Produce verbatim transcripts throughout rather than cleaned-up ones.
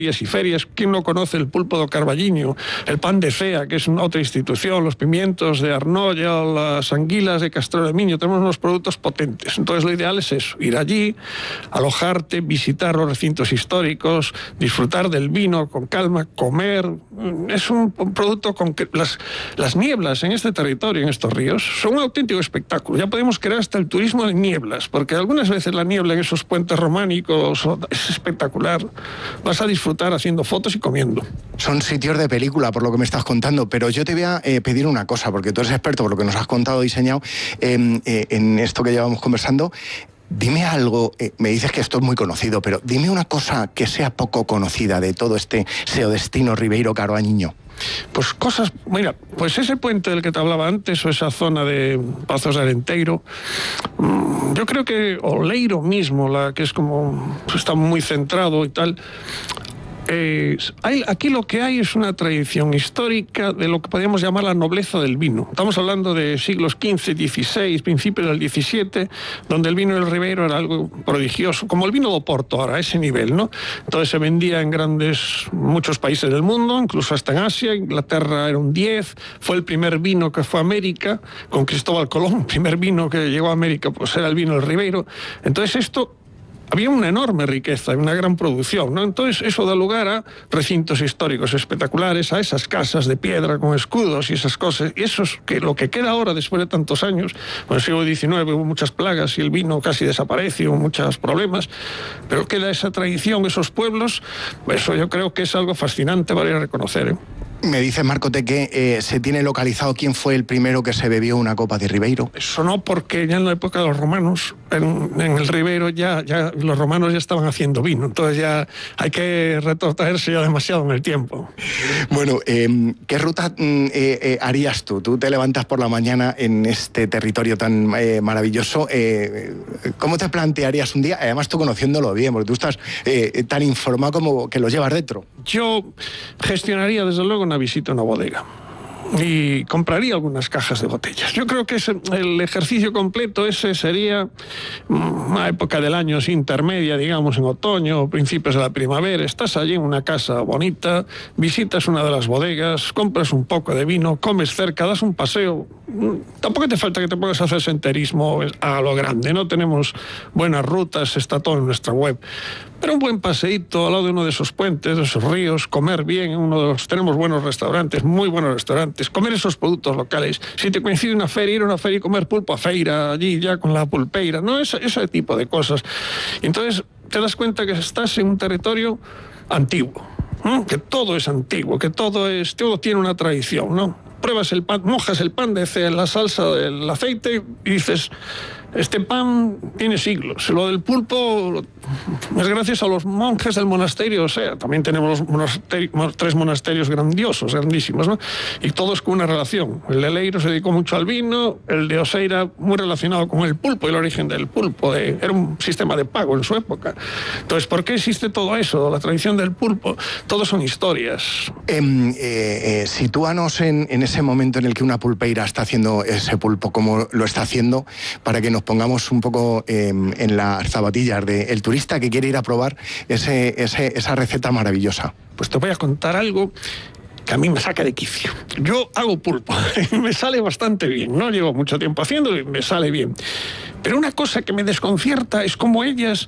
y ferias. ¿Quién no conoce el pulpo do Carballiño, el pan de Cea, que es una otra institución, los pimientos de Arnolla, las anguilas de Castrelo de Miño? Tenemos unos productos potentes. Entonces lo ideal es eso, ir allí, alojarte, visitar los recintos históricos, disfrutar del vino con calma, comer. Es un, un producto con que las, las nieblas en este territorio, en estos ríos, son un auténtico espectáculo. Ya podemos crear hasta el turismo de nieblas, porque algunas veces la niebla en esos puentes románicos es espectacular. Vas a disfrutar haciendo fotos y comiendo. Son sitios de película, por lo que me estás contando, pero yo te voy a eh, pedir una cosa, porque tú eres experto, por lo que nos has contado, diseñado, eh, eh, en esto que llevamos conversando. Dime algo, eh, me dices que esto es muy conocido, pero dime una cosa que sea poco conocida de todo este seodestino Ribeiro Carballiño. Pues cosas, mira, pues ese puente del que te hablaba antes, o esa zona de Pazos de Arenteiro, yo creo que Oleiro mismo, la que es como, está muy centrado y tal. Eh, hay, aquí lo que hay es una tradición histórica de lo que podríamos llamar la nobleza del vino. Estamos hablando de siglos quince, dieciséis, principios del diecisiete, donde el vino del Ribeiro era algo prodigioso, como el vino do Porto ahora, a ese nivel, ¿no? Entonces se vendía en grandes, muchos países del mundo, incluso hasta en Asia. Inglaterra era un diez, fue el primer vino que fue a América, con Cristóbal Colón, el primer vino que llegó a América, pues era el vino del Ribeiro. Entonces esto... había una enorme riqueza, una gran producción, ¿no? Entonces eso da lugar a recintos históricos espectaculares, a esas casas de piedra con escudos y esas cosas. Y eso es que lo que queda ahora, después de tantos años, en el siglo diecinueve hubo muchas plagas y el vino casi desapareció, muchos problemas, pero queda esa tradición, esos pueblos. Eso yo creo que es algo fascinante para ir a reconocer, ¿eh? Me dice Marcote que eh, se tiene localizado quién fue el primero que se bebió una copa de Ribeiro. Eso no, porque ya en la época de los romanos, en, en el Ribeiro ya, ya los romanos ya estaban haciendo vino, entonces ya hay que retrotraerse ya demasiado en el tiempo. Bueno, eh, ¿qué ruta eh, eh, harías tú? Tú te levantas por la mañana en este territorio tan eh, maravilloso. Eh, ¿Cómo te plantearías un día? Además tú conociéndolo bien, porque tú estás eh, tan informado como que lo llevas dentro. Yo gestionaría desde luego una visita a una bodega y compraría algunas cajas de botellas. Yo creo que ese, el ejercicio completo ese sería una época del año intermedia, digamos en otoño o principios de la primavera. Estás allí en una casa bonita, visitas una de las bodegas, compras un poco de vino, comes cerca, das un paseo. Tampoco te falta que te pongas a hacer senderismo a lo grande, ¿no? Tenemos buenas rutas, está todo en nuestra web. Pero un buen paseíto al lado de uno de esos puentes, de esos ríos, comer bien en uno de los... Tenemos buenos restaurantes, muy buenos restaurantes, comer esos productos locales. Si te coincide una feria, ir a una feria y comer pulpo a feira, allí ya con la pulpeira, ¿no? Ese, ese tipo de cosas. Y entonces te das cuenta que estás en un territorio antiguo, ¿no? Que todo es antiguo, que todo es... todo tiene una tradición, ¿no? Pruebas el pan, mojas el pan de la salsa del aceite y dices... este pan tiene siglos. Lo del pulpo es gracias a los monjes del monasterio, o sea, también tenemos los monasterios, tres monasterios grandiosos, grandísimos, ¿no? Y todos con una relación. El de Leiro se dedicó mucho al vino, el de Oseira muy relacionado con el pulpo y el origen del pulpo. De, era un sistema de pago en su época. Entonces, ¿por qué existe todo eso? La tradición del pulpo, todo son historias. Eh, eh, eh, sitúanos en, en ese momento en el que una pulpeira está haciendo ese pulpo, como lo está haciendo, para que nos pongamos un poco eh, en las zapatillas del turista que quiere ir a probar ese, ese, esa receta maravillosa. Pues te voy a contar algo que a mí me saca de quicio. Yo hago pulpo y me sale bastante bien, no llevo mucho tiempo haciéndolo y me sale bien. Pero una cosa que me desconcierta es cómo ellas...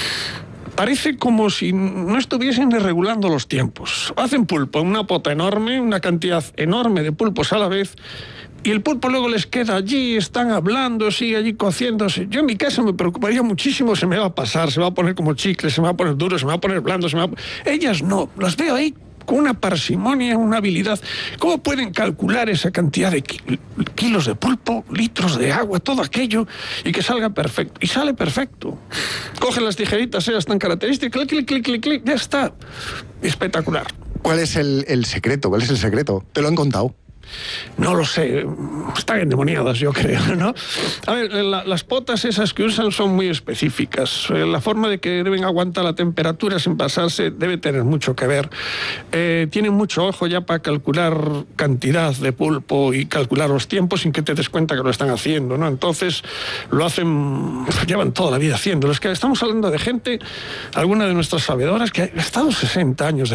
parece como si no estuviesen regulando los tiempos. Hacen pulpo en una pota enorme, una cantidad enorme de pulpos a la vez, y el pulpo luego les queda allí, están hablando, sigue allí cociéndose. Yo en mi casa me preocuparía muchísimo, se me va a pasar, se va a poner como chicle, se me va a poner duro, se me va a poner blando, se me va a... Ellas no, las veo ahí con una parsimonia, una habilidad. ¿Cómo pueden calcular esa cantidad de kilos de pulpo, litros de agua, todo aquello, y que salga perfecto? Y sale perfecto. Cogen las tijeritas, ellas tan características, clic, clic, clic, clic, ya está. Espectacular. ¿Cuál es el, el secreto? ¿Cuál es el secreto? ¿Te lo han contado? No lo sé, están endemoniadas, yo creo, ¿no? A ver, la, las potas esas que usan son muy específicas. La forma de que deben aguantar la temperatura sin pasarse debe tener mucho que ver. Eh, tienen mucho ojo ya para calcular cantidad de pulpo y calcular los tiempos sin que te des cuenta que lo están haciendo, ¿no? Entonces, lo hacen, llevan toda la vida haciéndolo. Es que estamos hablando de gente, alguna de nuestras sabedoras, que ha estado sesenta años de